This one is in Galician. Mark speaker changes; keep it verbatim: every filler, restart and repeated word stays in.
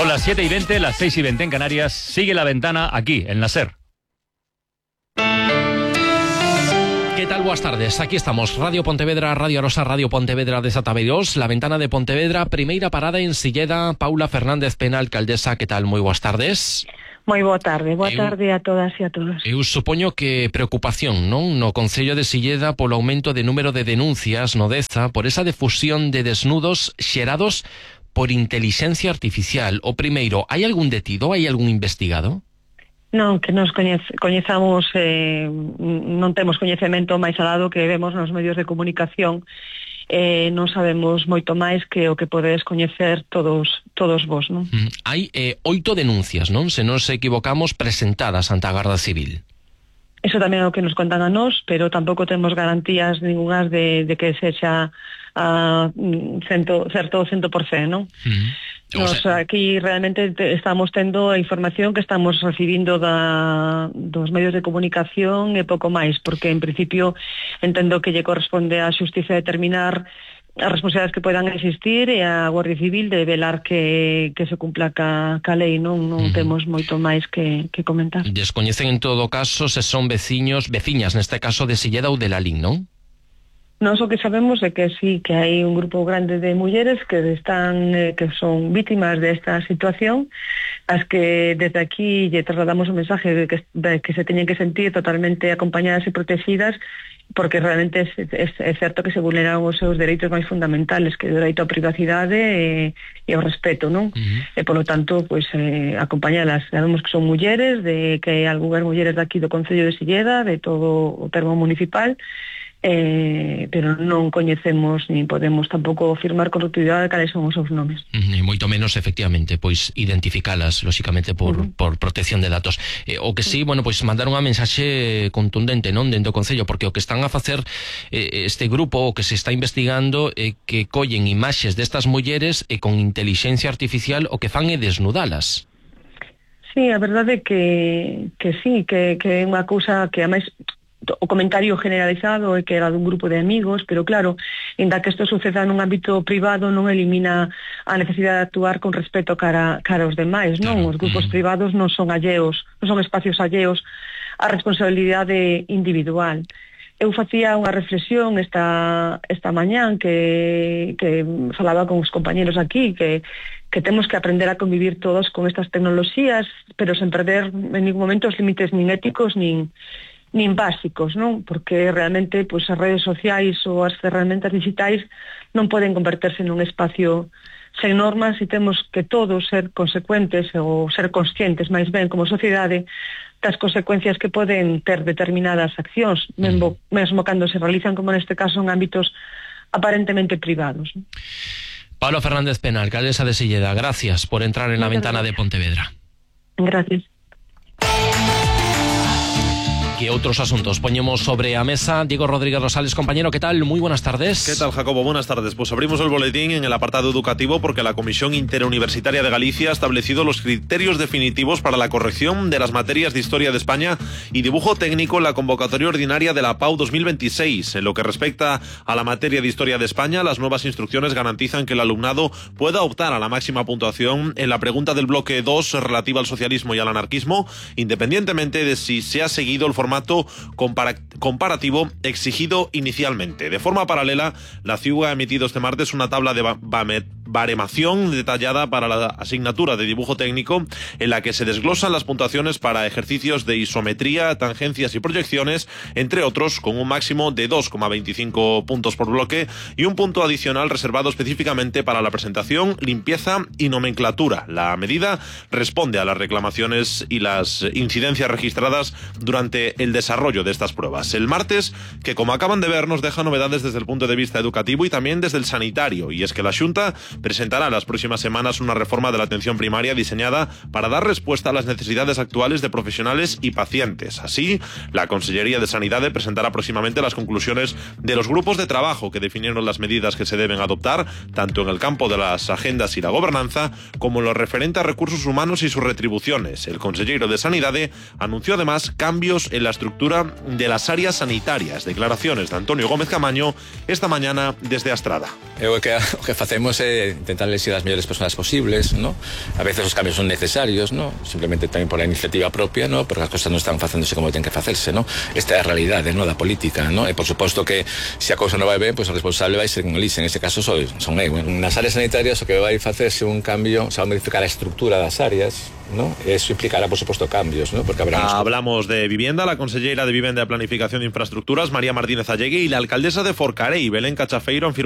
Speaker 1: Son las siete y veinte, las seis y veinte en Canarias. Sigue La Ventana aquí, en la SER.
Speaker 2: ¿Qué tal? Buenas tardes. Aquí estamos. Radio Pontevedra, Radio Arosa, Radio Pontevedra de Satabeirós, La Ventana de Pontevedra, primeira parada en Silleda. Paula Fernández Pena, alcaldesa, ¿qué tal? Moi boas tardes.
Speaker 3: Moi boa tarde, boa
Speaker 2: eu,
Speaker 3: tarde a todas e a todos.
Speaker 2: Eu supoño que preocupación, non? No Concello de Silleda polo aumento de número de denuncias no Deza por esa difusión de desnudos xerados por inteligencia artificial. O primeiro, hai algún detido, hai algún investigado?
Speaker 3: Non, que nos coñece, coñezamos, eh, non temos coñecemento máis alado que vemos nos medios de comunicación. Eh, non sabemos moito máis que o que podedes coñecer todos todos vos, non?
Speaker 2: Mm, hai eh, oito denuncias, non? Se non se equivocamos, presentadas ante a Garda Civil.
Speaker 3: Eso tamén é o que nos contan a nós, pero tampouco temos garantías ningunhas de, de que sexa uh, cento, certo cento por cento, non? Mm. Nos aquí realmente te, estamos tendo a información que estamos recibindo da, dos medios de comunicación e pouco máis, porque en principio entendo que lle corresponde á xustiza determinar as responsabilidades que podan existir e a Guardia Civil de velar que, que se cumpla ca, ca lei, non, non uh-huh. temos moito máis que, que comentar.
Speaker 2: Descoñecen en todo caso se son veciños, veciñas neste caso de Silleda ou de Lalín, non?
Speaker 3: Nós o que sabemos é que sí, que hai un grupo grande de mulleres que están eh, que son vítimas desta situación, as que desde aquí lle trasladamos un mensaje de que, de que se teñen que sentir totalmente acompañadas e protegidas, porque realmente é, é, é certo que se vulneran os seus dereitos máis fundamentales, que é o dereito á privacidade e, e ao respeto, non? Uh-huh. E polo tanto, pois, eh, acompañalas. Sabemos que son mulleres, de que hai algunhas mulleres daqui do Concello de Silleda, de todo o termo municipal, Eh, pero non coñecemos ni podemos tampouco afirmar con rotundidade cales son os seus nomes.
Speaker 2: E moito menos, efectivamente, pois identificalas, lóxicamente, por, uh-huh. por protección de datos. Eh, o que sí, bueno, pois mandar unha mensaxe contundente, non, dentro do Concello, porque o que están a facer eh, este grupo, o que se está investigando, é eh, que collen imaxes destas mulleres e con inteligencia artificial o que fan é desnudalas.
Speaker 3: Sí, a verdade é que, que sí, que, que é unha cousa que, a máis, o comentario generalizado é que era dun grupo de amigos, pero claro, ainda que isto suceda nun ámbito privado non elimina a necesidade de actuar con respeto cara, cara aos demais, non? Os grupos mm. privados non son alleos, non son espacios alleos á responsabilidade individual. Eu facía unha reflexión esta, esta mañán que, que falaba con os compañeros aquí, que que temos que aprender a convivir todos con estas tecnoloxías, pero sen perder en ningún momento os límites nin éticos nin nin básicos, non? Porque realmente pois, as redes sociais ou as ferramentas digitais non poden converterse nun espacio sen normas e temos que todos ser consecuentes ou ser conscientes máis ben como sociedade das consecuencias que poden ter determinadas accións, mesmo, mesmo cando se realizan, como neste caso, en ámbitos aparentemente privados.
Speaker 2: Paula Fernández Pena, alcaldesa de Silleda, gracias por entrar en La Ventana de Pontevedra.
Speaker 3: Gracias.
Speaker 2: Que outros asuntos poñemos sobre a mesa. Diego Rodríguez Rosales, compañero, ¿qué tal? Muy buenas tardes.
Speaker 4: ¿Qué tal, Jacobo? Buenas tardes. Pues abrimos el boletín en el apartado educativo porque la Comisión Interuniversitaria de Galicia ha establecido los criterios definitivos para la corrección de las materias de Historia de España y Dibujo Técnico en la convocatoria ordinaria de la P A U dos mil veintiséis. En lo que respecta a la materia de Historia de España, las nuevas instrucciones garantizan que el alumnado pueda optar a la máxima puntuación en la pregunta del bloque dos relativa al socialismo y al anarquismo, independientemente de si se ha seguido el formato compara comparativo exigido inicialmente. De forma paralela, la C I U ha emitido este martes una tabla de baremación detallada para la asignatura de Dibujo Técnico, en la que se desglosan las puntuaciones para ejercicios de isometría, tangencias y proyecciones, entre otros, con un máximo de dos coma veinticinco puntos por bloque y un punto adicional reservado específicamente para la presentación, limpieza y nomenclatura. La medida responde a las reclamaciones y las incidencias registradas durante el desarrollo de estas pruebas. El martes, que como acaban de ver, nos deja novedades desde el punto de vista educativo y también desde el sanitario, y es que la Xunta presentará en las próximas semanas una reforma de la atención primaria diseñada para dar respuesta a las necesidades actuales de profesionales y pacientes. Así, la Consellería de Sanidad presentará próximamente las conclusiones de los grupos de trabajo que definieron las medidas que se deben adoptar, tanto en el campo de las agendas y la gobernanza, como en lo referente a recursos humanos y sus retribuciones. El consellero de Sanidad anunció además cambios en la estructura de las áreas sanitarias. Declaraciones de Antonio Gómez Camaño esta mañana desde Astrada.
Speaker 5: Eu que, o que facemos é intentar elegir las mejores personas posibles, ¿no? A veces los cambios son necesarios, ¿no? Simplemente también por la iniciativa propia, ¿no? Porque las cosas no están haciéndose como tienen que hacerse, ¿no? Esta es la realidad, ¿no? La política, ¿no? Y por supuesto que si a cosa no va bien, pues el responsable va a ser Galicia, en este caso soy, son eu. Nas áreas sanitarias o que vai facerse un cambio, se va a modificar a estructura das áreas, ¿no? Eso implicará, por supuesto, cambios, ¿no? Porque habrá...
Speaker 4: Hablamos de vivienda, la consellera de Vivienda y Planificación de Infraestructuras, María Martínez Allegui, y la alcaldesa de Forcarei, Belén Cachafeiro, han firmado